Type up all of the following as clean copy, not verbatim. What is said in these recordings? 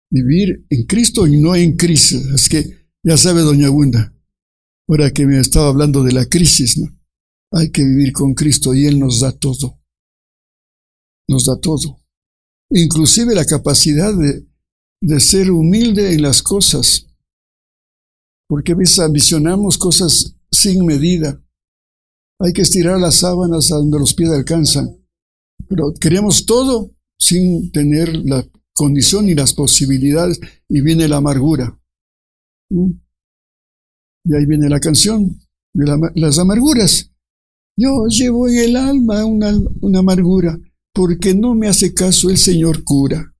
Vivir en Cristo y no en crisis. Es que ya sabe doña Gunda, ahora que me estaba hablando de la crisis, ¿no? Hay que vivir con Cristo y Él nos da todo. Nos da todo. Inclusive la capacidad de ser humilde en las cosas. Porque a veces ambicionamos cosas sin medida. Hay que estirar las sábanas a donde los pies alcanzan. Pero queremos todo sin tener la condición y las posibilidades. Y viene la amargura. Y ahí viene la canción de las amarguras. Yo llevo en el alma una amargura, porque no me hace caso el Señor cura.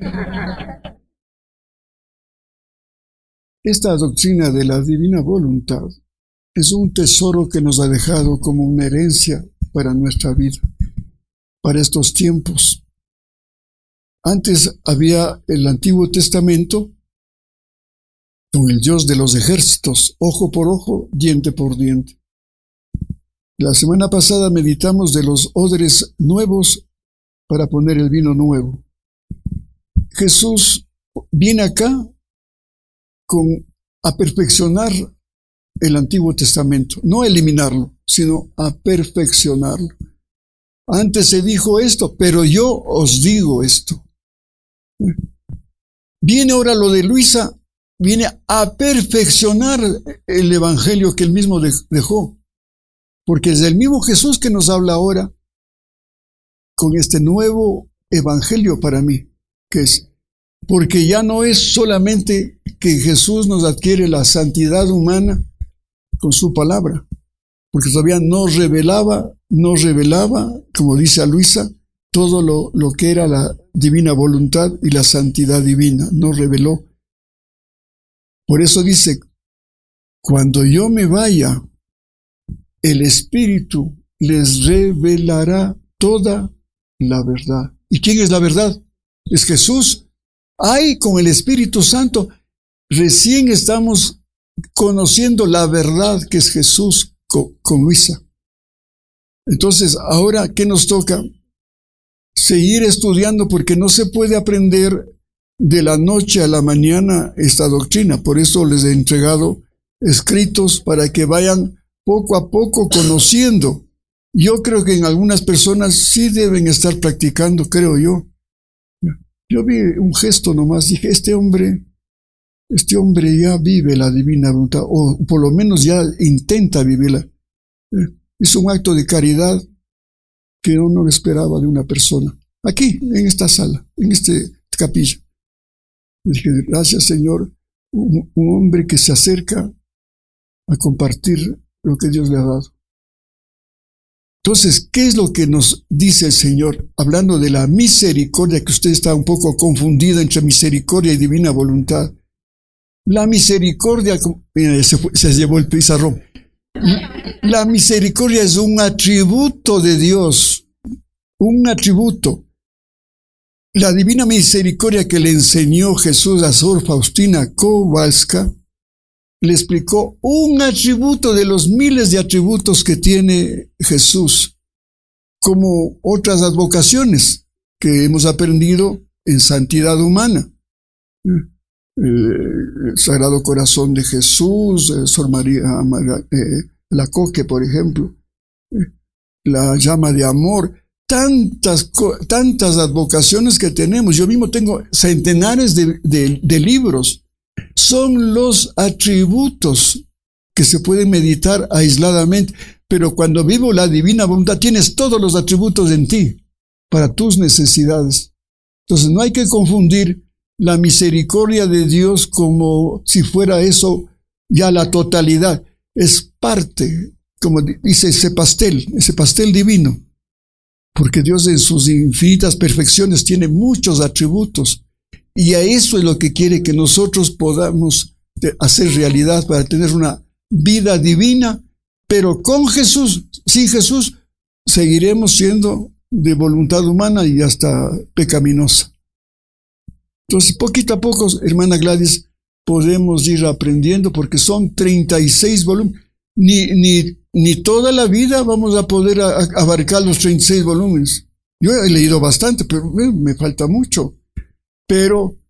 Esta doctrina de la divina voluntad es un tesoro que nos ha dejado como una herencia para nuestra vida, para estos tiempos. Antes había el Antiguo Testamento con el Dios de los ejércitos, ojo por ojo, diente por diente. La semana pasada meditamos de los odres nuevos para poner el vino nuevo. Jesús viene acá a perfeccionar el Antiguo Testamento, no a eliminarlo, sino a perfeccionarlo. Antes se dijo esto, pero yo os digo esto. Viene ahora lo de Luisa, viene a perfeccionar el evangelio que él mismo dejó, porque es el mismo Jesús que nos habla ahora con este nuevo evangelio para mí, que es, porque ya no es solamente que Jesús nos adquiere la santidad humana con su palabra, porque todavía no revelaba, como dice a Luisa, todo lo que era la divina voluntad y la santidad divina, no reveló. Por eso dice, cuando yo me vaya, el Espíritu les revelará toda la verdad. ¿Y quién es la verdad? Es Jesús. Ahí con el Espíritu Santo recién estamos conociendo la verdad que es Jesús con Luisa. Entonces, ahora, ¿qué nos toca? Seguir estudiando, porque no se puede aprender de la noche a la mañana esta doctrina. Por eso les he entregado escritos para que vayan poco a poco conociendo. Yo creo que en algunas personas sí deben estar practicando, creo yo. Yo vi un gesto nomás, dije, este hombre ya vive la divina voluntad, o por lo menos ya intenta vivirla. Hizo un acto de caridad que yo no esperaba de una persona. Aquí, en esta sala, en esta capilla. Dije, gracias Señor, un hombre que se acerca a compartir lo que Dios le ha dado. Entonces, ¿qué es lo que nos dice el Señor? Hablando de la misericordia, que usted está un poco confundido entre misericordia y divina voluntad. La misericordia, mira, se llevó el pizarrón. La misericordia es un atributo de Dios, un atributo. La divina misericordia que le enseñó Jesús a Sor Faustina Kowalska, le explicó un atributo de los miles de atributos que tiene Jesús, como otras advocaciones que hemos aprendido en santidad humana. El Sagrado Corazón de Jesús, Sor María Lacoque, por ejemplo, la llama de amor, tantas advocaciones que tenemos. Yo mismo tengo centenares de libros. Son los atributos que se pueden meditar aisladamente, pero cuando vivo la divina voluntad, tienes todos los atributos en ti para tus necesidades. Entonces no hay que confundir la misericordia de Dios como si fuera eso ya la totalidad. Es parte, como dice ese pastel divino, porque Dios en sus infinitas perfecciones tiene muchos atributos. Y a eso es lo que quiere que nosotros podamos hacer realidad para tener una vida divina, pero con Jesús. Sin Jesús seguiremos siendo de voluntad humana y hasta pecaminosa. Entonces, poquito a poco, hermana Gladys, podemos ir aprendiendo, porque son 36 volúmenes. Ni toda la vida vamos a poder abarcar los 36 volúmenes. Yo he leído bastante, pero me falta mucho. Pero